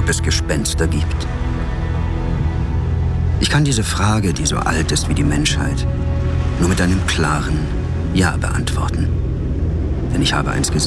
es Gespenster gibt? Ich kann diese Frage, die so alt ist wie die Menschheit, nur mit einem klaren Ja beantworten. Denn ich habe eins gesehen.